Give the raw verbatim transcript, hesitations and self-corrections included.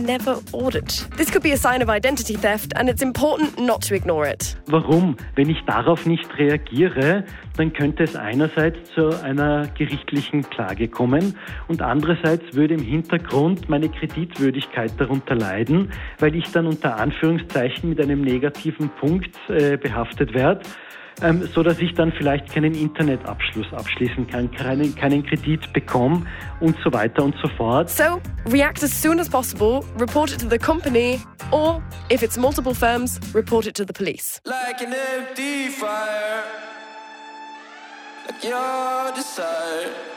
never ordered. This could be a sign of identity theft and it's important not to ignore it. Warum? Wenn ich darauf nicht reagiere, dann könnte es einerseits zu einer gerichtlichen Klage kommen und andererseits würde im Hintergrund meine Kreditwürdigkeit darunter leiden, weil ich dann unter Anführungszeichen mit einem negativen Punkt äh, behaftet werde. Ähm, so dass ich dann vielleicht keinen Internetabschluss abschließen kann, keinen, keinen Kredit bekomme und so weiter und so fort. So, react as soon as possible, report it to the company, or, if it's multiple firms, report it to the police. Like an empty fire, like your desire.